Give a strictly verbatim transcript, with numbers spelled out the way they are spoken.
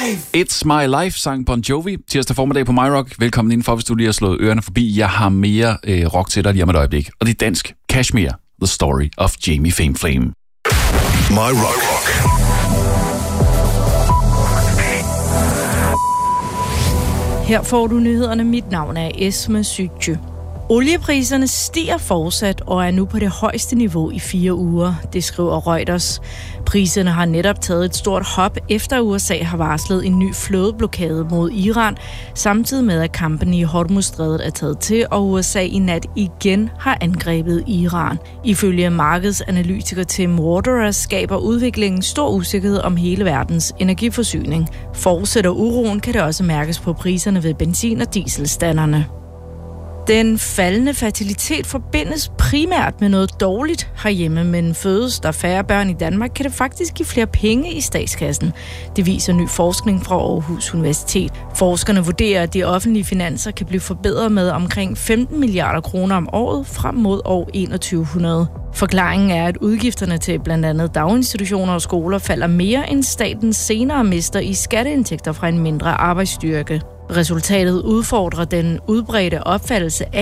It's My Life, sang Bon Jovi, tirsdag formiddag på My Rock. Velkommen indenfor, hvis du lige har slået ørerne forbi. Jeg har mere øh, rock til dig lige om et øjeblik. Og det er dansk. Kashmir, The Story of Jamie Fame Flame. My Rock. Her får du nyhederne. Mit navn er Esme Sytje. Oliepriserne stiger fortsat og er nu på det højeste niveau i fire uger, det skriver Reuters. Priserne har netop taget et stort hop, efter U S A har varslet en ny flådeblokade mod Iran, samtidig med at kampene i Hormuzstrædet er taget til, og U S A i nat igen har angrebet Iran. Ifølge markedsanalytiker Tim Waterer skaber udviklingen stor usikkerhed om hele verdens energiforsyning. Fortsætter uroen, kan det også mærkes på priserne ved benzin- og dieselstanderne. Den faldende fertilitet forbindes primært med noget dårligt herhjemme, men fødes der færre børn i Danmark, kan det faktisk give flere penge i statskassen. Det viser ny forskning fra Aarhus Universitet. Forskerne vurderer, at de offentlige finanser kan blive forbedret med omkring femten milliarder kroner om året frem mod år enogtyve hundrede. Forklaringen er, at udgifterne til blandt andet daginstitutioner og skoler falder mere, end staten senere mister i skatteindtægter fra en mindre arbejdsstyrke. Resultatet udfordrer den udbredte opfattelse af,